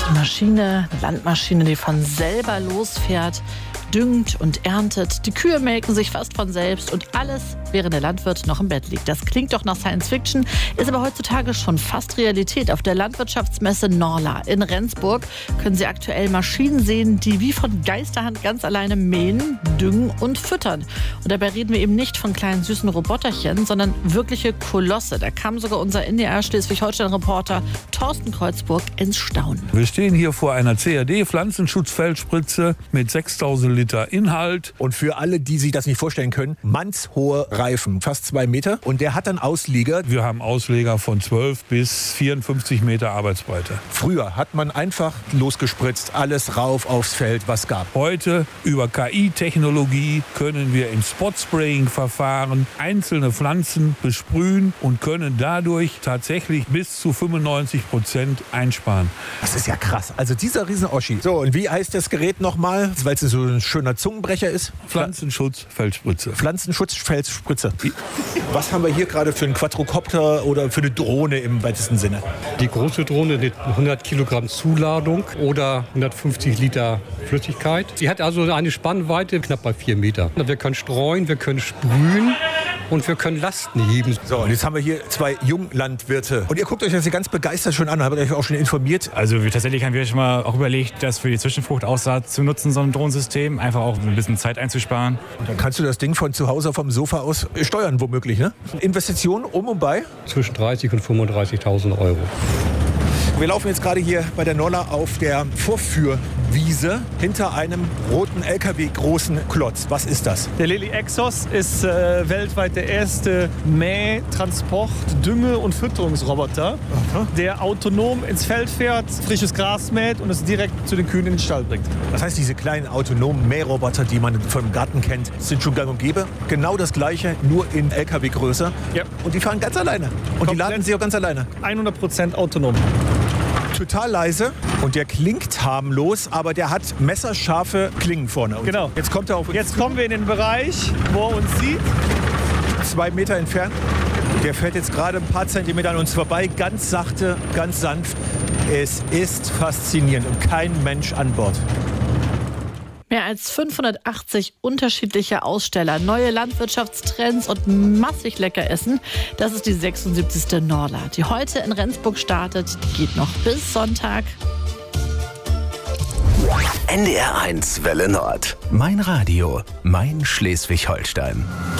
Eine Landmaschine, die von selber losfährt, düngt und erntet. Die Kühe melken sich fast von selbst und alles, während der Landwirt noch im Bett liegt. Das klingt doch nach Science Fiction, ist aber heutzutage schon fast Realität. Auf der Landwirtschaftsmesse Norla in Rendsburg können Sie aktuell Maschinen sehen, die wie von Geisterhand ganz alleine mähen, düngen und füttern. Und dabei reden wir eben nicht von kleinen süßen Roboterchen, sondern wirkliche Kolosse. Da kam sogar unser NDR Schleswig-Holstein-Reporter Thorsten Kreuzburg ins Staunen. Wir stehen hier vor einer CAD-Pflanzenschutzfeldspritze mit 6000 Liter Inhalt. Und für alle, die sich das nicht vorstellen können, mannshohe Reifen, fast 2 Meter. Und der hat dann Ausleger. Wir haben Ausleger von 12 bis 54 Meter Arbeitsbreite. Früher hat man einfach losgespritzt, alles rauf aufs Feld, was gab. Heute über KI-Technologie können wir im Spot-Spraying-Verfahren einzelne Pflanzen besprühen und können dadurch tatsächlich bis zu 95% einsparen. Das ist ja krass. Also dieser Riesen-Oschi. So, und wie heißt das Gerät nochmal? Weil es so ein schöner Zungenbrecher ist. Pflanzenschutzfeldspritze. Pflanzenschutzfeldspritze. Was haben wir hier gerade für einen Quadrocopter oder für eine Drohne im weitesten Sinne? Die große Drohne mit 100 Kilogramm Zuladung oder 150 Liter Flüssigkeit. Sie hat also eine Spannweite knapp bei 4 Meter. Wir können streuen, wir können sprühen und wir können Lasten heben. So, und jetzt haben wir hier 2 Junglandwirte. Und ihr guckt euch das hier ganz begeistert schon an. Habt ihr euch auch schon informiert? Also tatsächlich haben wir schon mal auch überlegt, das für die Zwischenfruchtaussaat zu nutzen, so ein Drohnensystem. Einfach auch ein bisschen Zeit einzusparen. Und dann kannst du das Ding von zu Hause vom Sofa aus steuern, womöglich, ne? Investitionen um und bei? Zwischen 30.000 und 35.000 Euro. Wir laufen jetzt gerade hier bei der Nolla auf der Vorführwiese hinter einem roten LKW großen Klotz. Was ist das? Der Lely Exos ist weltweit der erste Mäh-, Dünge- und Fütterungsroboter, der autonom ins Feld fährt, frisches Gras mäht und es direkt zu den Kühen in den Stall bringt. Das heißt, diese kleinen autonomen Mähroboter, die man vom Garten kennt, sind schon gang und gäbe. Genau das Gleiche, nur in LKW-Größe. Ja. Und die fahren ganz alleine. Und die laden sie auch ganz alleine. 100% autonom. Total leise und der klingt harmlos, aber der hat messerscharfe Klingen vorne. Und Genau. Jetzt kommt er auf uns. Jetzt kommen wir in den Bereich, wo er uns sieht. 2 Meter entfernt. Der fährt jetzt gerade ein paar Zentimeter an uns vorbei, ganz sachte, ganz sanft. Es ist faszinierend und kein Mensch an Bord. Mehr als 580 unterschiedliche Aussteller, neue Landwirtschaftstrends und massig lecker Essen. Das ist die 76. Norla, die heute in Rendsburg startet. Die geht noch bis Sonntag. NDR 1 Welle Nord. Mein Radio, mein Schleswig-Holstein.